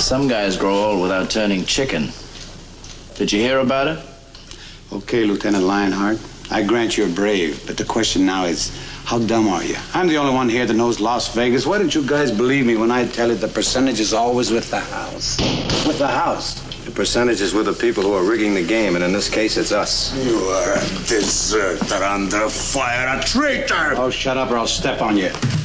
Some guys grow old without turning chicken. Did you hear about it? Okay, Lieutenant Lionheart. I grant you're brave, but the question now is, how dumb are you? I'm the only one here that knows Las Vegas. Why don't you guys believe me when I tell you the percentage is always with the house? With the house. The percentage is with the people who are rigging the game, and in this case, it's us. You are a deserter under fire, a traitor! Oh, shut up or I'll step on you.